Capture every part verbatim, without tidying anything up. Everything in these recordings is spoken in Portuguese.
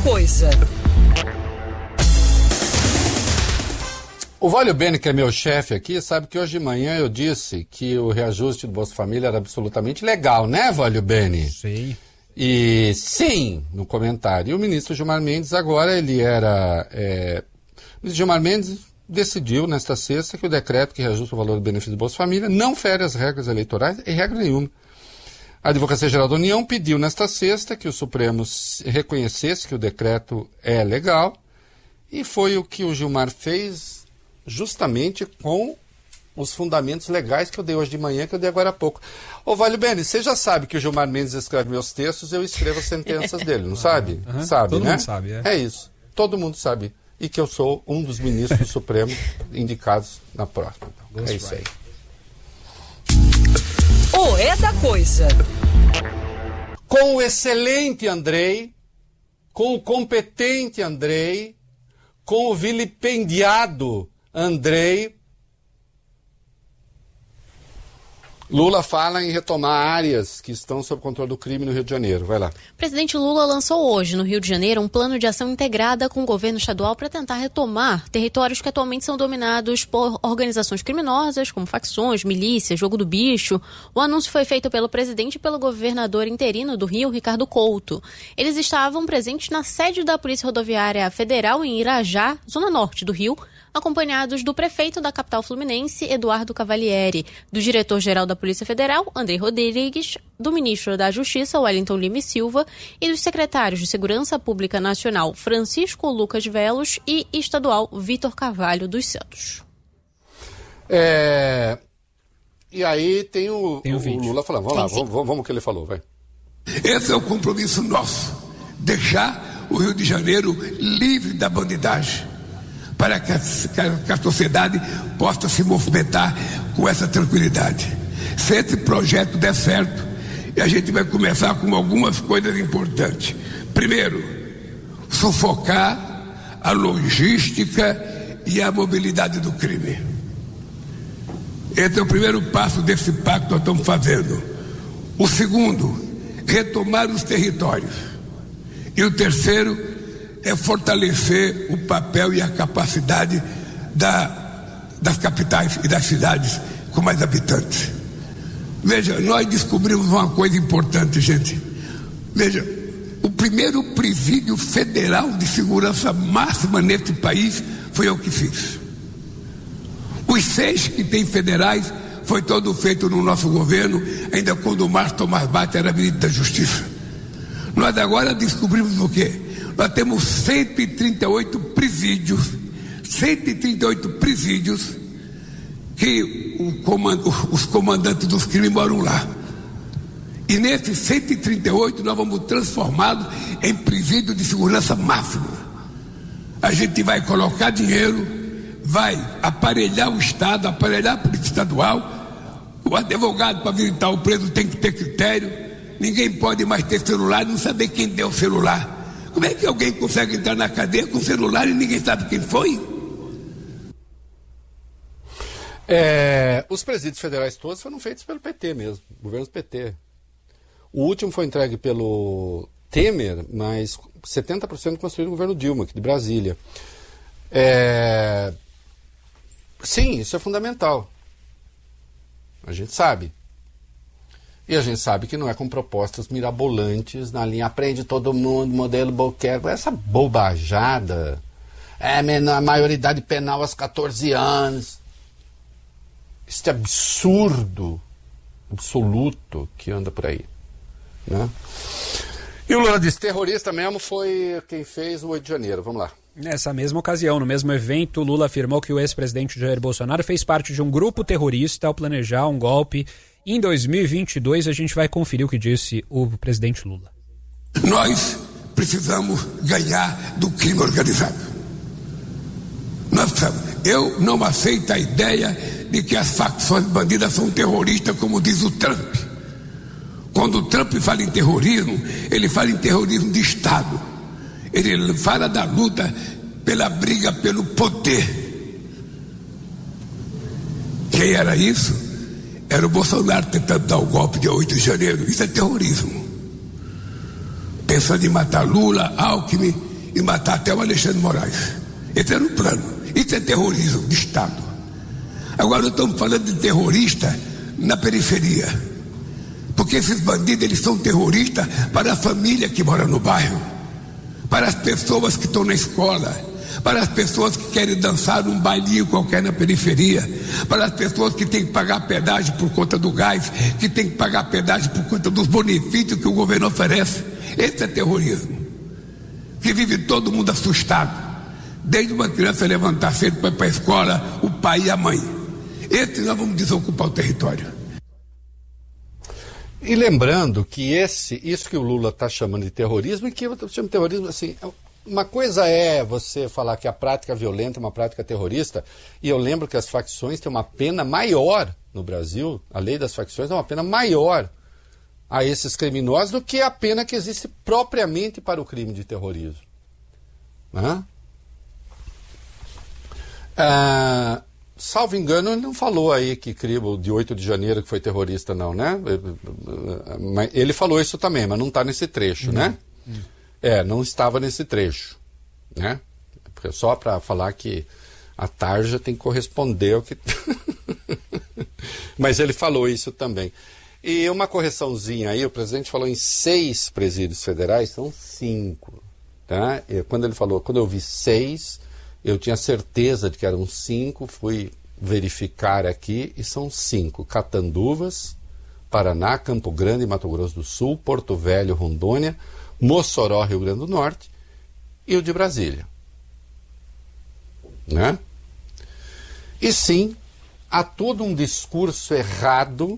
coisa. O Vólio Bene, que é meu chefe aqui, sabe que hoje de manhã eu disse que o reajuste do Bolsa Família era absolutamente legal, né, Vólio Bene? Sim. E sim, no comentário. E o ministro Gilmar Mendes agora, ele era... É, o ministro Gilmar Mendes decidiu nesta sexta que o decreto que reajusta o valor do benefício do Bolsa Família não fere as regras eleitorais em regra nenhuma. A Advocacia Geral da União pediu nesta sexta que o Supremo reconhecesse que o decreto é legal e foi o que o Gilmar fez justamente com os fundamentos legais que eu dei hoje de manhã, que eu dei agora há pouco. Ô, Vale Bene, você já sabe que o Gilmar Mendes escreve meus textos, eu escrevo as sentenças dele, não sabe? Uhum. Sabe, Todo né? mundo sabe, é. É isso. Todo mundo sabe. E que eu sou um dos ministros do Supremo indicados na próxima. Então, é isso aí. O É da Coisa. Com o excelente Andrei, com o competente Andrei, com o vilipendiado Andrei, Lula fala em retomar áreas que estão sob controle do crime no Rio de Janeiro. Vai lá. O presidente Lula lançou hoje, no Rio de Janeiro, um plano de ação integrada com o governo estadual para tentar retomar territórios que atualmente são dominados por organizações criminosas, como facções, milícias, jogo do bicho. O anúncio foi feito pelo presidente e pelo governador interino do Rio, Ricardo Couto. Eles estavam presentes na sede da Polícia Rodoviária Federal em Irajá, zona norte do Rio, acompanhados do prefeito da capital fluminense, Eduardo Cavalieri, do diretor-geral da Polícia Federal, Andrei Rodrigues, do ministro da Justiça, Wellington Lima e Silva, e dos secretários de Segurança Pública Nacional, Francisco Lucas Velos, e estadual, Vitor Carvalho dos Santos. É... E aí tem o, tem o, o Lula falando, vamos lá, vamos, vamos o que ele falou, vai. Esse é o compromisso nosso, deixar o Rio de Janeiro livre da bandidagem, para que a, que a sociedade possa se movimentar com essa tranquilidade. Se esse projeto der certo, a gente vai começar com algumas coisas importantes. Primeiro, sufocar a logística e a mobilidade do crime. Esse é o primeiro passo desse pacto que nós estamos fazendo. O segundo, retomar os territórios. E o terceiro, é fortalecer o papel e a capacidade da, das capitais e das cidades com mais habitantes. Veja, nós descobrimos uma coisa importante, gente. Veja, o primeiro presídio federal de segurança máxima neste país foi eu que fiz. Os seis que tem federais foi todo feito no nosso governo, ainda quando o Márcio Tomás Bate era ministro da Justiça. Nós agora descobrimos o quê? Nós temos cento e trinta e oito presídios, cento e trinta e oito presídios que o comand, os comandantes dos crimes moram lá. E nesses cento e trinta e oito nós vamos transformá-los em presídio de segurança máxima. A gente vai colocar dinheiro, vai aparelhar o Estado, aparelhar a polícia estadual. O advogado para visitar o preso tem que ter critério. Ninguém pode mais ter celular e não saber quem deu o celular. Como é que alguém consegue entrar na cadeia com celular e ninguém sabe quem foi? É, os presídios federais todos foram feitos pelo P T mesmo, governos P T. O último foi entregue pelo Temer, mas setenta por cento construído no governo Dilma, aqui de Brasília. É, sim, isso é fundamental. A gente sabe. E a gente sabe que não é com propostas mirabolantes na linha aprende todo mundo, modelo Bolquer, essa bobajada. É, a maioridade penal aos catorze anos. Isso é absurdo, absoluto que anda por aí. Né? E o Lula disse, terrorista mesmo foi quem fez o oito de janeiro. Vamos lá. Nessa mesma ocasião, no mesmo evento, Lula afirmou que o ex-presidente Jair Bolsonaro fez parte de um grupo terrorista ao planejar um golpe. Em dois mil e vinte e dois, a gente vai conferir o que disse o presidente Lula. Nós precisamos ganhar do crime organizado. Nós precisamos. Eu não aceito a ideia de que as facções bandidas são terroristas, como diz o Trump. Quando o Trump fala em terrorismo, ele fala em terrorismo de Estado. Ele fala da luta pela briga pelo poder. Quem era isso? Era o Bolsonaro tentando dar o golpe de oito de janeiro. Isso é terrorismo. Pensando em matar Lula, Alckmin e matar até o Alexandre de Moraes. Esse era o plano. Isso é terrorismo de Estado. Agora nós estamos falando de terrorista na periferia. Porque esses bandidos, eles são terroristas para a família que mora no bairro, para as pessoas que estão na escola, para as pessoas que querem dançar num bailinho qualquer na periferia, para as pessoas que têm que pagar pedágio por conta do gás, que têm que pagar pedágio por conta dos benefícios que o governo oferece. Esse é terrorismo, que vive todo mundo assustado, desde uma criança levantar cedo para ir para a escola, o pai e a mãe. Esse nós vamos desocupar o território. E lembrando que esse, isso que o Lula está chamando de terrorismo, e que eu chamo de terrorismo, assim, uma coisa é você falar que a prática violenta é uma prática terrorista, e eu lembro que as facções têm uma pena maior no Brasil, a lei das facções é uma pena maior a esses criminosos do que a pena que existe propriamente para o crime de terrorismo. Né? Ah, salvo engano, ele não falou aí que crime de oito de janeiro que foi terrorista, não, né? Ele falou isso também, mas não está nesse trecho, hum. né? Hum. É, não estava nesse trecho, né? Porque só para falar que a tarja tem que corresponder ao que... Mas ele falou isso também. E uma correçãozinha aí, o presidente falou em seis presídios federais, são cinco, tá? E quando ele falou, quando eu vi seis, eu tinha certeza de que eram cinco, fui verificar aqui e são cinco. Catanduvas, Paraná, Campo Grande, Mato Grosso do Sul, Porto Velho, Rondônia, Mossoró, Rio Grande do Norte e o de Brasília. Né? E sim, há todo um discurso errado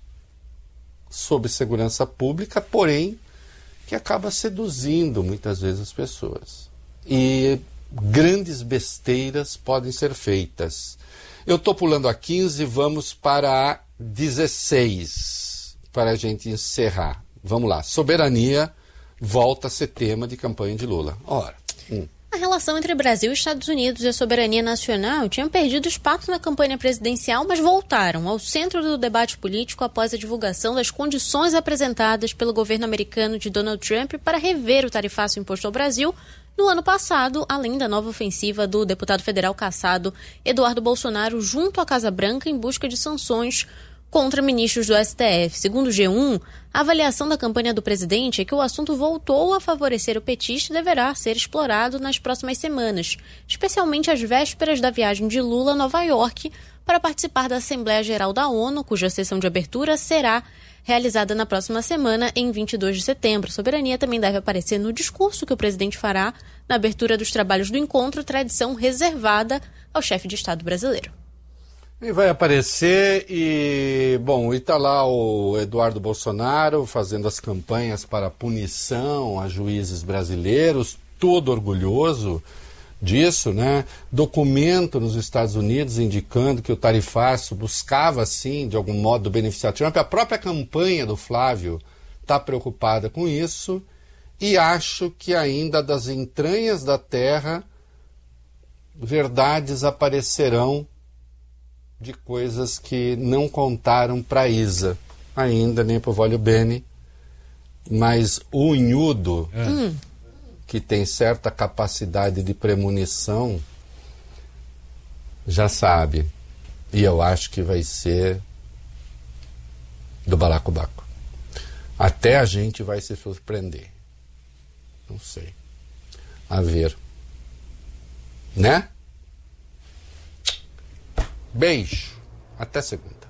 sobre segurança pública, porém, que acaba seduzindo muitas vezes as pessoas. E grandes besteiras podem ser feitas. Eu estou pulando a quinze, vamos para a dezesseis, para a gente encerrar. Vamos lá, soberania volta a ser tema de campanha de Lula. Ora, hum. A relação entre Brasil, Estados Unidos e a soberania nacional tinham perdido espaço na campanha presidencial, mas voltaram ao centro do debate político após a divulgação das condições apresentadas pelo governo americano de Donald Trump para rever o tarifaço imposto ao Brasil no ano passado, além da nova ofensiva do deputado federal cassado Eduardo Bolsonaro junto à Casa Branca em busca de sanções contra ministros do S T F. Segundo o G um, a avaliação da campanha do presidente é que o assunto voltou a favorecer o petista e deverá ser explorado nas próximas semanas, especialmente às vésperas da viagem de Lula a Nova York para participar da Assembleia Geral da ONU, cuja sessão de abertura será realizada na próxima semana, em vinte e dois de setembro. A soberania também deve aparecer no discurso que o presidente fará na abertura dos trabalhos do encontro, tradição reservada ao chefe de Estado brasileiro. E vai aparecer e, bom, e está lá o Eduardo Bolsonaro fazendo as campanhas para punição a juízes brasileiros, todo orgulhoso disso, né? Documento nos Estados Unidos indicando que o tarifaço buscava, sim, de algum modo beneficiar Trump. A própria campanha do Flávio está preocupada com isso e acho que ainda das entranhas da terra verdades aparecerão de coisas que não contaram para Isa, ainda nem para o Voglio Bene, mas o Unhudo, é. que tem certa capacidade de premonição, já sabe. E eu acho que vai ser do balacobaco. Até a gente vai se surpreender. Não sei. A ver. Né? Beijo. Até segunda.